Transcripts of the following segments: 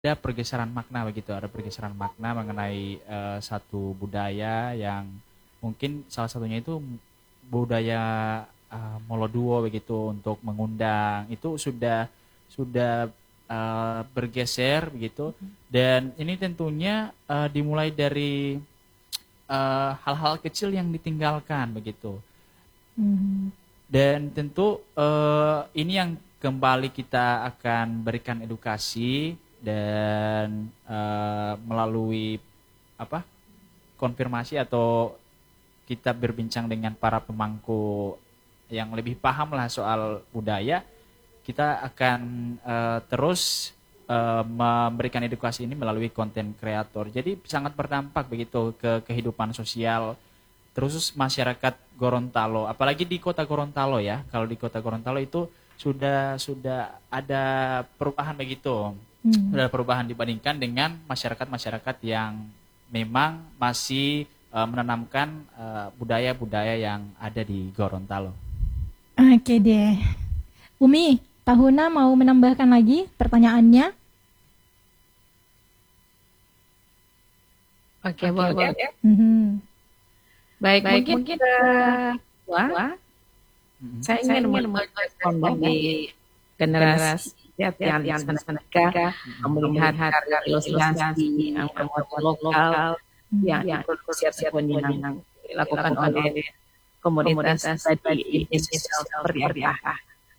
ada pergeseran makna begitu, ada pergeseran makna mengenai satu budaya yang mungkin salah satunya itu budaya Moloduo begitu untuk mengundang itu sudah bergeser begitu dan ini tentunya dimulai dari hal-hal kecil yang ditinggalkan begitu. Hmm. Dan tentu ini yang kembali kita akan berikan edukasi dan melalui apa konfirmasi atau kita berbincang dengan para pemangku yang lebih paham lah soal budaya, kita akan terus memberikan edukasi ini melalui konten kreator. Jadi sangat berdampak begitu ke kehidupan sosial terus masyarakat Gorontalo, apalagi di kota Gorontalo ya. Kalau di kota Gorontalo itu sudah ada perubahan begitu. Sudah ada perubahan dibandingkan dengan masyarakat-masyarakat yang memang masih menanamkan budaya-budaya yang ada di Gorontalo. Oke deh. Umi, Tahuna mau menambahkan lagi pertanyaannya? Oke, boleh. Baik, mungkin saya ingin merespon dari generasi yang mereka melihat ilustrasi yang lokal yang siap yang dilakukan oleh komunitas tadi seperti apa?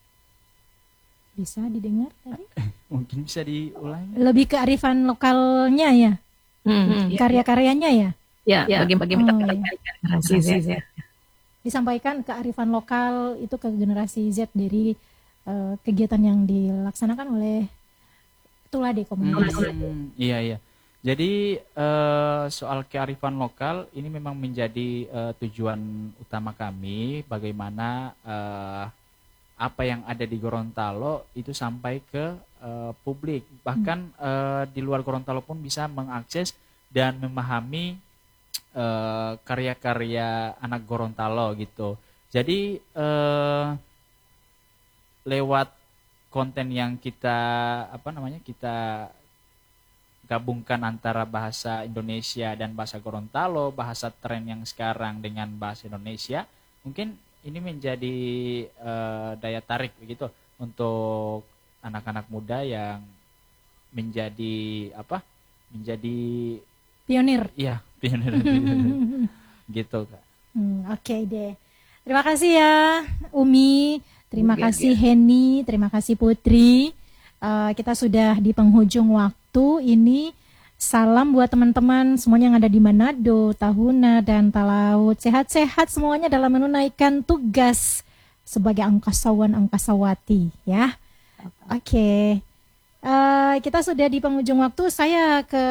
Bisa didengar tadi? Mungkin bisa diulangi. Lebih kearifan lokalnya ya? Karya-karyanya ya? Ya, bagaimana generasi Z. Disampaikan kearifan lokal itu ke generasi Z dari kegiatan yang dilaksanakan oleh Tulade komunitas. Iya. Jadi soal kearifan lokal ini memang menjadi tujuan utama kami, bagaimana apa yang ada di Gorontalo itu sampai ke publik. Bahkan di luar Gorontalo pun bisa mengakses dan memahami karya-karya anak Gorontalo gitu. Jadi lewat konten yang kita kita gabungkan antara bahasa Indonesia dan bahasa Gorontalo, bahasa tren yang sekarang dengan bahasa Indonesia, mungkin ini menjadi daya tarik begitu untuk anak-anak muda yang menjadi pionir. Iya, pionir. Gitu, Kak. Oke deh. Terima kasih ya Umi, terima kasih Heni, terima kasih Putri. Kita sudah di penghujung waktu ini. Salam buat teman-teman semuanya yang ada di Manado, Tahuna, dan Talaut. Sehat-sehat semuanya dalam menunaikan tugas sebagai angkasawan-angkasawati ya. Oke. Kita sudah di penghujung waktu. Saya ke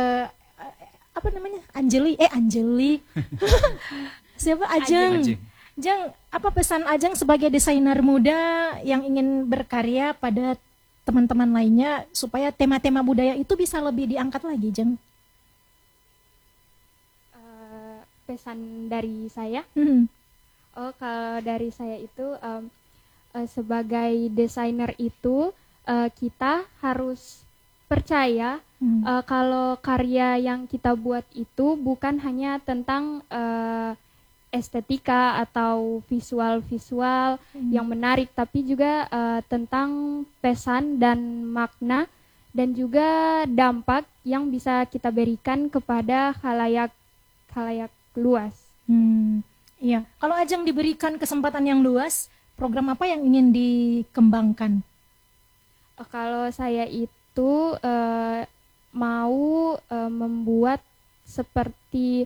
Anjeli. Siapa? Ajeng. Jeng, apa pesan Ajeng sebagai desainer muda yang ingin berkarya pada teman-teman lainnya supaya tema-tema budaya itu bisa lebih diangkat lagi, Jeng? Pesan dari saya, kalau dari saya itu sebagai desainer itu kita harus percaya kalau karya yang kita buat itu bukan hanya tentang estetika atau visual yang menarik, tapi juga tentang pesan dan makna dan juga dampak yang bisa kita berikan kepada khalayak luas. Iya. Kalau Ajeng diberikan kesempatan yang luas, program apa yang ingin dikembangkan? Kalau saya itu mau membuat seperti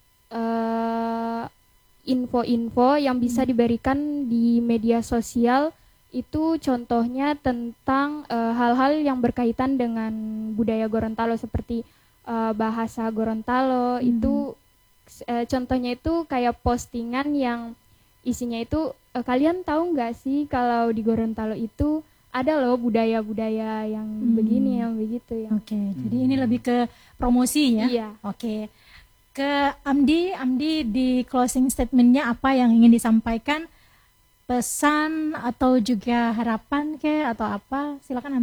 info-info yang bisa diberikan di media sosial, itu contohnya tentang hal-hal yang berkaitan dengan budaya Gorontalo seperti bahasa Gorontalo. Itu contohnya itu kayak postingan yang isinya itu kalian tahu nggak sih kalau di Gorontalo itu ada loh budaya-budaya yang begini yang begitu ya. Oke, jadi ini lebih ke promosi ya. Iya. Oke. Ke Amdi di closing statementnya apa yang ingin disampaikan, pesan atau juga harapan atau apa? Silakan Amdi.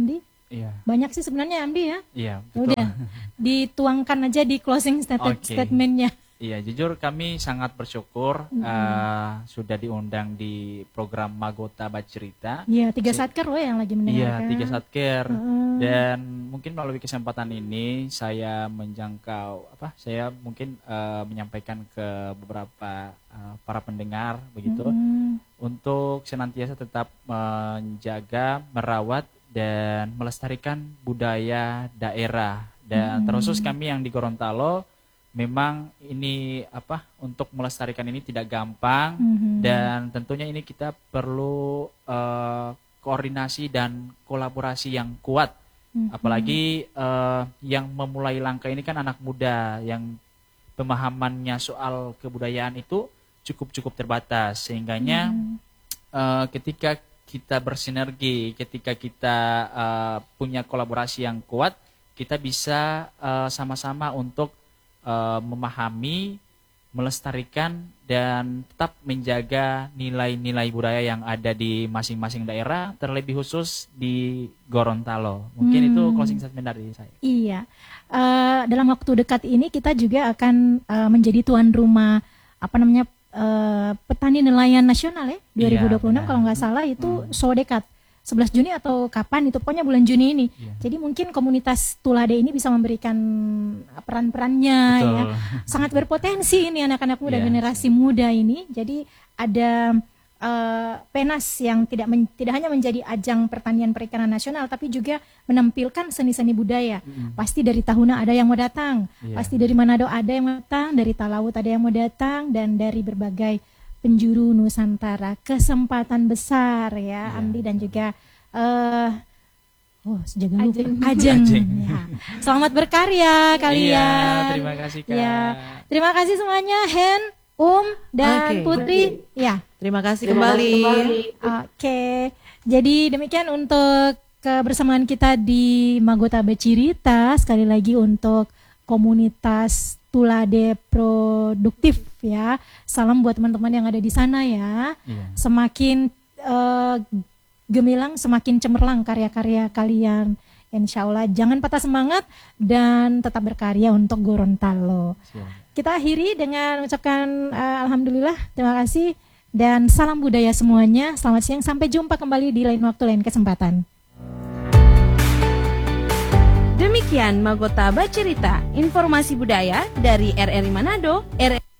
Iya. Banyak sih sebenarnya Amdi ya. Iya, Ya betul. udah, dituangkan aja di closing Oke. statementnya. Iya, jujur kami sangat bersyukur sudah diundang di program Magota Bacerita. Iya, 3 satker loh yang lagi Iya, mendengarkan. 3 satker. Dan mungkin melalui kesempatan ini saya saya mungkin menyampaikan ke beberapa para pendengar begitu untuk senantiasa tetap menjaga, merawat dan melestarikan budaya daerah. Dan terkhusus kami yang di Gorontalo, memang ini untuk melestarikan ini tidak gampang dan tentunya ini kita perlu koordinasi dan kolaborasi yang kuat. Apalagi yang memulai langkah ini kan anak muda yang pemahamannya soal kebudayaan itu cukup terbatas, sehingganya ketika kita bersinergi, ketika kita punya kolaborasi yang kuat, kita bisa sama-sama untuk memahami, melestarikan dan tetap menjaga nilai-nilai budaya yang ada di masing-masing daerah, terlebih khusus di Gorontalo. Mungkin itu closing statement dari saya. Iya, dalam waktu dekat ini kita juga akan menjadi tuan rumah petani nelayan nasional ya 2026 benar. kalau nggak salah itu so dekat 11 Juni atau kapan itu, pokoknya bulan Juni ini. Jadi mungkin komunitas Tulade ini bisa memberikan peran-perannya ya. Sangat berpotensi ini anak-anak muda, generasi muda ini. Jadi ada Penas yang tidak hanya menjadi ajang pertanian perikanan nasional, tapi juga menampilkan seni-seni budaya. Pasti dari Tahuna ada yang mau datang, pasti dari Manado ada yang mau datang, dari Talaut ada yang mau datang, dan dari berbagai penjuru Nusantara. Kesempatan besar ya, Amdi dan juga sejaga lupa Ajeng. Ya. Selamat berkarya kalian. Iya, terima kasih Kak. Ya, terima kasih semuanya, Hen, dan Putri. Ya, Terima kasih kembali. Oke, jadi demikian untuk kebersamaan kita di Magota Bacerita. Sekali lagi untuk komunitas Tulade produktif ya. Salam buat teman-teman yang ada di sana ya. Semakin gemilang, semakin cemerlang karya-karya kalian. Insya Allah jangan patah semangat dan tetap berkarya untuk Gorontalo. Kita akhiri dengan mengucapkan alhamdulillah, terima kasih. Dan salam budaya semuanya. Selamat siang, sampai jumpa kembali di lain waktu, lain kesempatan. Demikian Magota Bacerita, informasi budaya dari RRI Manado, RRI